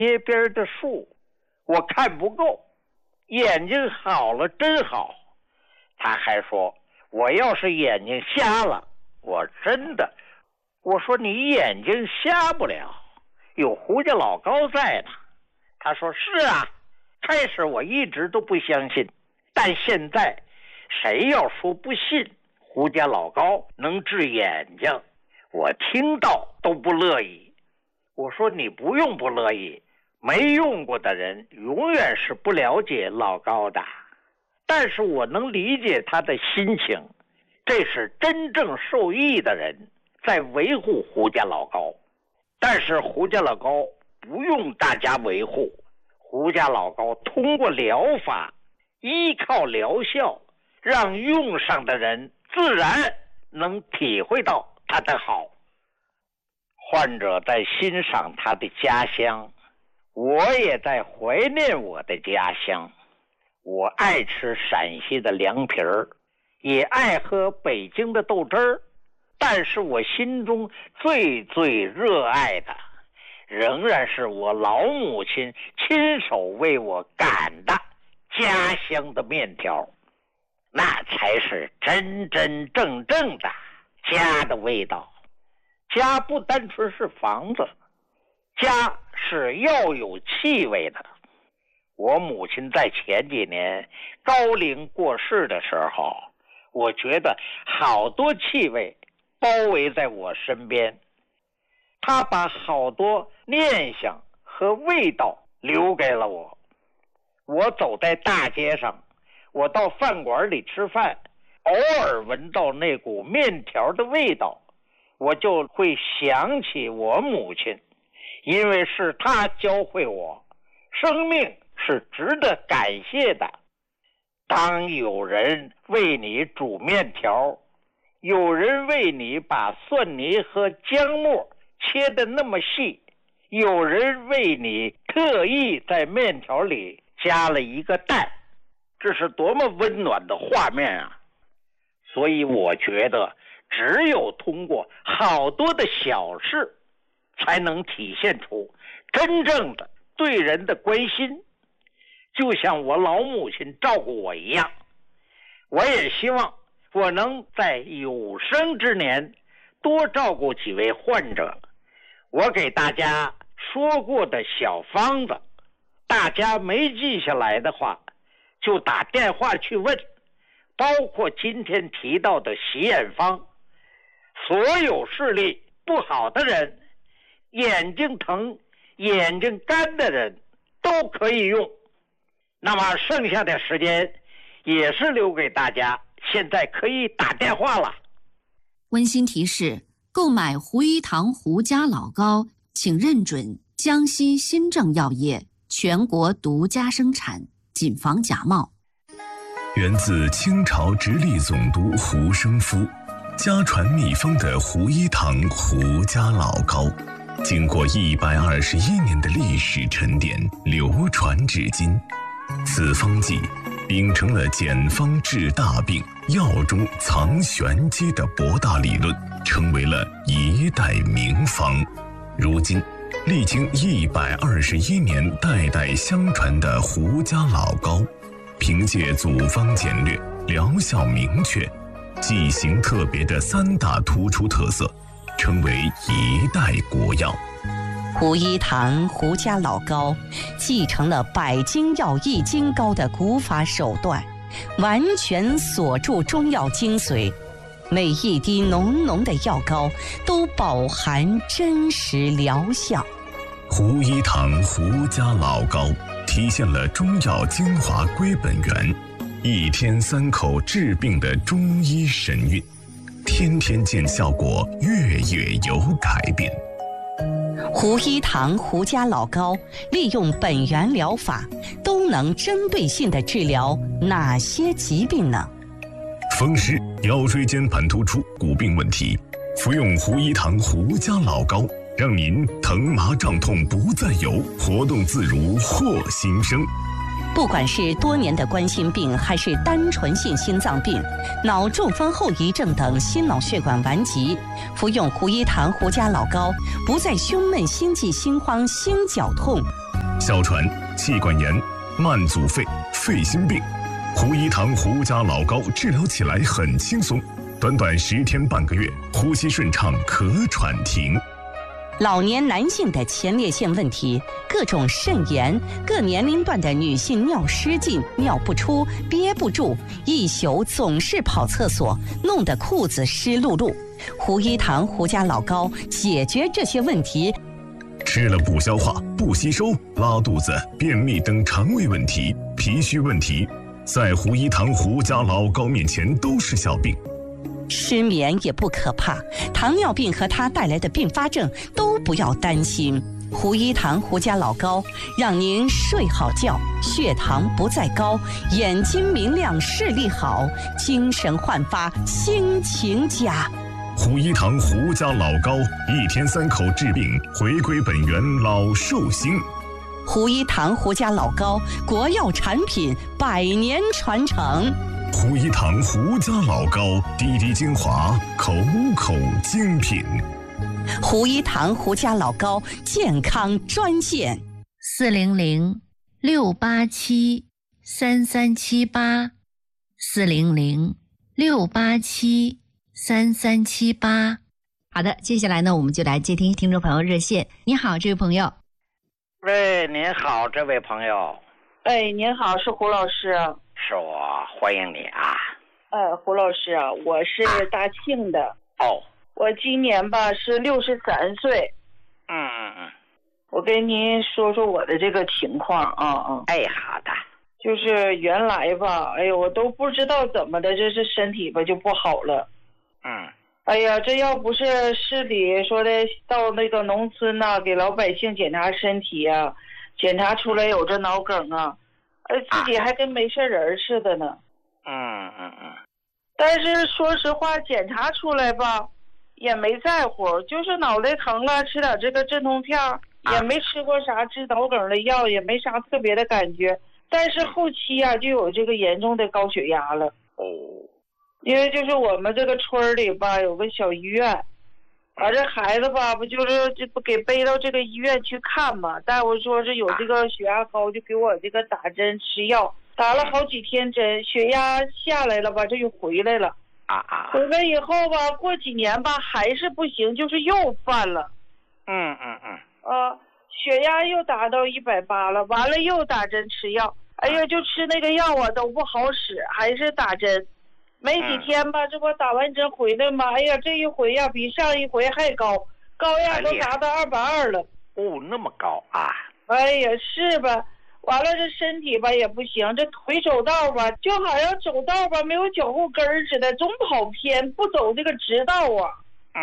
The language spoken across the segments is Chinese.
街边的树我看不够，眼睛好了真好。他还说我要是眼睛瞎了，我真的。我说你眼睛瞎不了，有胡家老高在呢。他说是啊，开始我一直都不相信，但现在谁要说不信胡家老高能治眼睛，我听到都不乐意。我说你不用不乐意，没用过的人永远是不了解老高的，但是我能理解他的心情，这是真正受益的人在维护胡家老高。但是胡家老高不用大家维护，胡家老高通过疗法，依靠疗效，让用上的人自然能体会到他的好。患者在欣赏他的家乡，我也在怀念我的家乡。我爱吃陕西的凉皮儿，也爱喝北京的豆汁儿，但是我心中最热爱的仍然是我老母亲亲手为我擀的家乡的面条，那才是真正的家的味道。家不单纯是房子，家是要有气味的。我母亲在前几年高龄过世的时候，我觉得好多气味包围在我身边，她把好多念想和味道留给了我。我走在大街上，我到饭馆里吃饭，偶尔闻到那股面条的味道，我就会想起我母亲，因为是她教会我，生命是值得感谢的。当有人为你煮面条，有人为你把蒜泥和姜末切得那么细，有人为你特意在面条里加了一个蛋，这是多么温暖的画面啊！所以我觉得只有通过好多的小事，才能体现出真正的对人的关心。就像我老母亲照顾我一样，我也希望我能在有生之年多照顾几位患者。我给大家说过的小方子，大家没记下来的话，就打电话去问，包括今天提到的洗眼方，所有视力不好的人，眼睛疼、眼睛干的人都可以用。那么剩下的时间也是留给大家，现在可以打电话了。 温馨提示：购买胡一堂胡家老高，请认准江西新政药业全国独家生产，谨防假冒。 源自清朝直隶总督胡生夫，家传秘方的胡一堂胡家老高，经过121年的历史沉淀，流传至今。此方剂秉承了简方治大病、药中藏玄机的博大理论，成为了一代名方。如今历经121年代代相传的胡家老高，凭借组方简略、疗效明确、剂型特别的3大突出特色，成为一代国药。 胡一堂胡家老高继承了百金药易筋膏的古法手段，完全锁住中药精髓，每一滴浓浓的药膏都饱含真实疗效。 胡一堂胡家老高体现了中药精华归本源，一天3口治病的中医神韵，天天见效果，月月有改变。 胡一堂胡家老高利用本源疗法，都能针对性地治疗哪些疾病呢？ 风湿、腰椎间盘突出、骨病问题，服用胡一堂胡家老高，让您疼麻胀痛不再有，活动自如获新生。 不管是多年的冠心病，还是单纯性心脏病、脑中风后遗症等心脑血管顽疾，服用胡一堂胡家老高，不再胸闷、心悸、心慌、心绞痛， 哮喘、气管炎、慢阻肺、肺心病。胡一堂胡家老膏治疗起来很轻松，短短10天半个月，呼吸顺畅，咳喘停。 老年男性的前列腺问题，各种肾炎，各年龄段的女性尿失禁、尿不出、憋不住，一宿总是跑厕所，弄得裤子湿漉漉。胡一堂胡家老膏解决这些问题。 吃了不消化、不吸收、拉肚子、便秘等肠胃问题、脾虚问题，在胡一堂胡家老膏面前都是小病。 失眠也不可怕，糖尿病和它带来的并发症都不要担心。胡一堂胡家老膏让您睡好觉，血糖不再高，眼睛明亮，视力好，精神焕发，心情佳。 胡一堂胡家老膏，1天3口治病，回归本源，老寿星。 胡一堂胡家老膏，国药产品，100年传承。 胡一堂胡家老膏，滴滴精华，口口精品。 胡一堂胡家老膏健康专线 400-687-3378，400-687-3378。好的，接下来呢，我们就来接听听众朋友热线。你好，这位朋友。 喂，您好，这位朋友。 哎，您好，是胡老师。 是我，欢迎你啊。 胡老师啊，我是大庆的。 哦。 我今年吧是63岁。我跟您说说我的这个情况啊。 哎，好的。 就是原来吧，哎呦，我都不知道怎么的，这是身体吧就不好了。哎呀，这要不是市里说的到那个农村呐，给老百姓检查身体啊，检查出来有这脑梗啊，自己还跟没事人似的呢。但是说实话，检查出来吧，也没在乎，就是脑袋疼了，吃点这个镇痛片，也没吃过啥治脑梗的药，也没啥特别的感觉。但是后期啊，就有这个严重的高血压了。因为就是我们这个村里吧，有个小医院，把这孩子吧，不就是这不给背到这个医院去看嘛？大夫说是有这个血压高，就给我这个打针吃药，打了好几天针，血压下来了吧，这又回来了。回来以后吧，过几年吧，还是不行，就是又犯了。血压又达到180了，完了又打针吃药，哎呀，就吃那个药啊都不好使，还是打针。没几天吧，这不打完针回来吗？哎呀，这一回呀比上一回还高，高压都达到220了。 那么高啊！ 哎呀，是吧？完了这身体吧也不行，这腿走道吧就好像走道吧没有脚后跟似的，总跑偏，不走这个直道啊。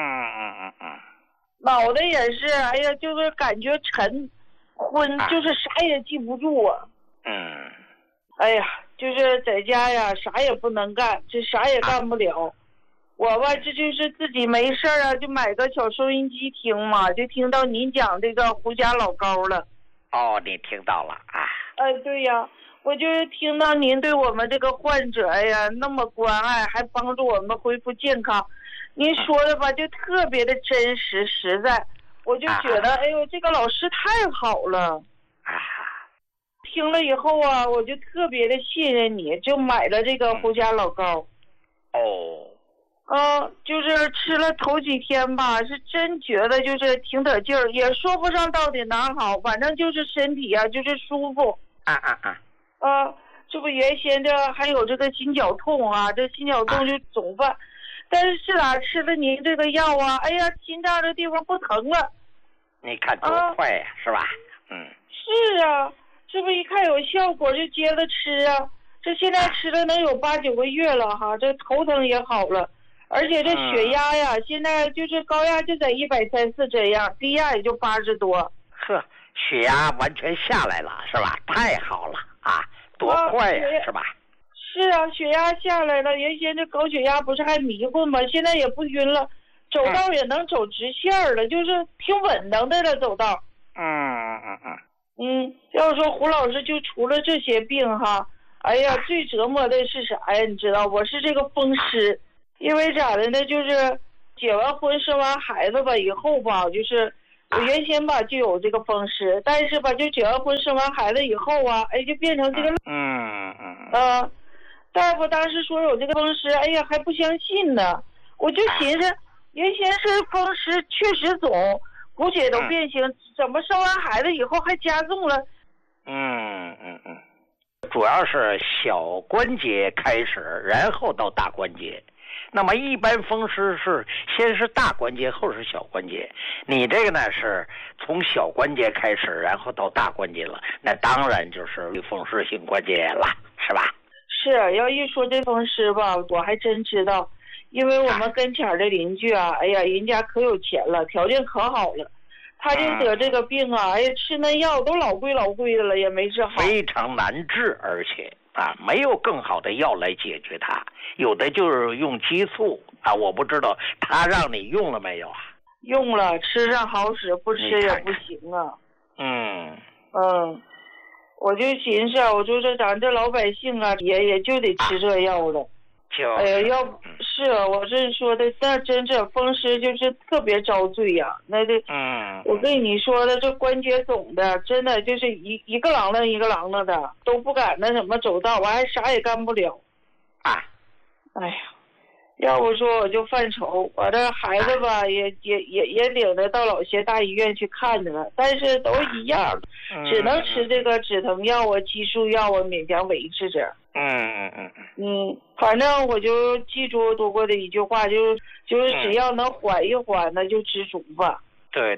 脑袋也是，哎呀，就是感觉沉昏，就是啥也记不住啊。哎呀，就是在家呀，啥也不能干，这啥也干不了。我吧，这就是自己没事啊，就买个小收音机听嘛，就听到您讲这个胡家老膏了。 你听到了啊？ 对呀，我就是听到您对我们这个患者呀那么关爱，还帮助我们恢复健康。您说的吧，就特别的真实实在，我就觉得，哎呦，这个老师太好了。听了以后啊，我就特别的信任你，就买了这个胡家老膏。就是吃了头几天吧，是真觉得就是挺得劲儿，也说不上到底哪好，反正就是身体啊就是舒服。这不原先这还有这个心绞痛啊，这心绞痛就总犯，但是哪吃了您这个药啊，哎呀，心脏这地方不疼了。 你看多快呀，是吧？ 是啊，这不一看有效果就接着吃啊，这现在吃了能有8、9个月了哈，这头疼也好了，而且这血压呀，现在就是高压就在130这样，低压也就80多。 血压完全下来了，是吧？太好了啊，多快呀，是吧？ 是啊，血压下来了，原先这高血压不是还迷混吗？现在也不晕了，走道也能走直线了，就是挺稳当的了，走道。要说胡老师就除了这些病哈，哎呀，最折磨的是啥呀？你知道，我是这个风湿，因为咋的呢？就是结完婚生完孩子吧以后吧，就是我原先吧就有这个风湿，但是吧就结完婚生完孩子以后啊，哎就变成这个大夫当时说有这个风湿，哎呀还不相信呢，我就寻思原先是风湿确实肿，骨血都变形，怎么生完孩子以后还加重了？ 主要是小关节开始，然后到大关节。那么一般风湿是先是大关节，后是小关节。你这个呢是从小关节开始，然后到大关节了，那当然就是风湿性关节炎了，是吧？ 是，要一说这风湿吧，我还真知道，因为我们跟前的邻居啊，哎呀，人家可有钱了，条件可好了，他就得这个病啊，哎呀，吃那药都老贵的了，也没治好， 非常难治，而且没有更好的药来解决它，有的就是用激素啊，我不知道他让你用了没有啊？ 用了，吃上好使，不吃也不行啊。我就寻思，我就说咱这老百姓啊，也就得吃这药了。哎呀，要是我这说的，那真是风湿就是特别遭罪呀。那这，我跟你说的，这关节肿的，真的就是一个啷啷的，都不敢那什么走道，完还啥也干不了。哎呀，要不说我就犯愁，我这孩子吧，也领着到老些大医院去看着了，但是都一样，只能吃这个止疼药啊、激素药啊，勉强维持着。反正我就记住多过的一句话，就是只要能缓一缓，那就知足吧。 对。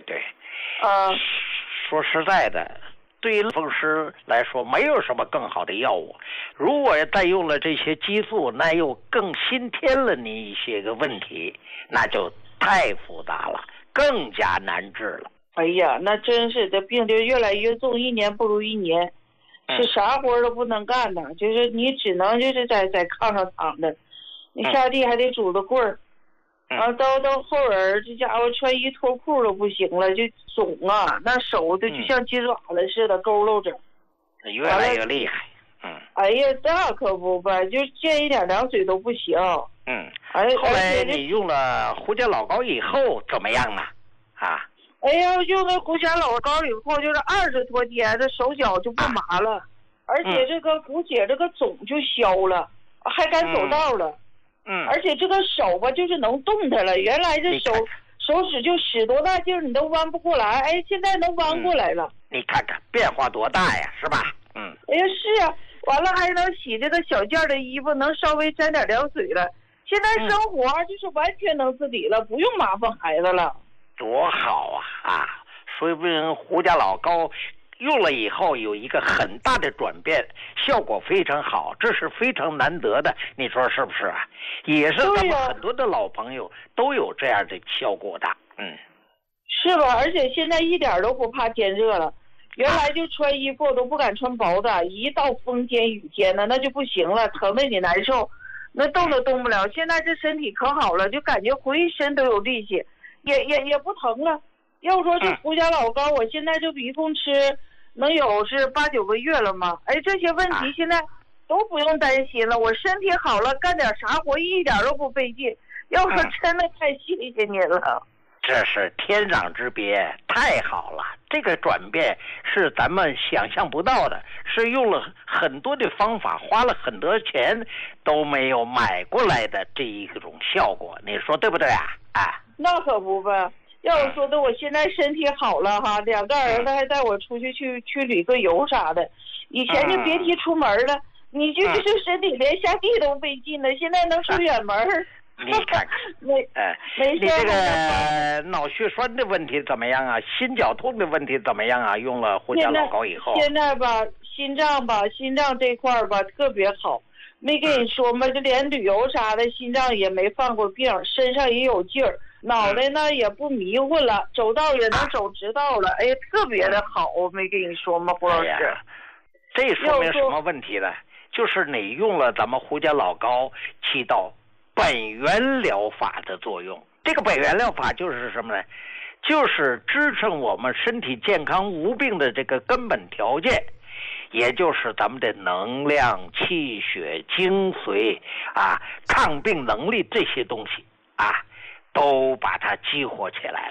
说实在的，对于风湿来说，没有什么更好的药物。如果再用了这些激素，那又更新添了你一些个问题，那就太复杂了，更加难治了。 哎呀，那真是这病就越来越重，一年不如一年。是啥活都不能干呢，就是你只能就是在炕上躺着，你下地还得拄着棍儿，然后到后人这家伙穿衣脱裤都不行了，就肿啊，那手就像鸡爪子似的佝偻着， 越来越厉害。 哎呀，那可不吧，就见一点凉水都不行。 后来你用了胡家老膏以后怎么样呢？ 哎呀，用了胡家老膏以后，就是20多天，这手脚就不麻了，而且这个骨血这个肿就消了，还敢走道了。而且这个手吧，就是能动弹了。原来这手指就使多大劲儿，你都弯不过来。哎，现在能弯过来了。 你看看变化多大呀，是吧？ 哎呀，是啊，完了还能洗这个小件的衣服，能稍微沾点凉水了。现在生活就是完全能自理了，不用麻烦孩子了。 多好啊！说不定胡家老膏用了以后有一个很大的转变，效果非常好，这是非常难得的，你说是不是啊？也是咱们很多的老朋友都有这样的效果的。 是吧？而且现在一点都不怕天热了，原来就穿衣服都不敢穿薄的，一到风天雨天呢，那就不行了，疼得你难受，那动都动不了。现在这身体可好了，就感觉浑身都有力气。也不疼了。要说这胡家老膏，我现在就一共吃能有是8、9个月了嘛。哎，这些问题现在都不用担心了。我身体好了，干点啥活一点都不费劲。要说真的太谢谢你了。 这是天壤之别，太好了！这个转变是咱们想象不到的，是用了很多的方法，花了很多钱都没有买过来的这一种效果，你说对不对啊？ 那可不呗。要我说的，我现在身体好了哈，2个儿子还带我出去旅个游啥的，以前就别提出门了，你就是身体连下地都费劲了，现在能出远门。 你看看，你这个脑血栓的问题怎么样啊？心绞痛的问题怎么样啊？用了胡家老膏以后， 现在吧，心脏这块吧特别好，没跟你说吗？就连旅游啥的，心脏也没犯过病，身上也有劲儿，脑袋呢也不迷糊了，走道也能走直道了，哎呀，特别的好，我没跟你说吗，胡老师？ 这说明什么问题呢？就是你用了咱们胡家老膏，起到本源疗法的作用。这个本源疗法就是什么呢？就是支撑我们身体健康无病的这个根本条件，也就是咱们的能量、气血、精髓抗病能力这些东西都把它激活起来了。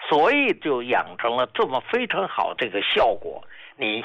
所以就养成了这么非常好这个效果。你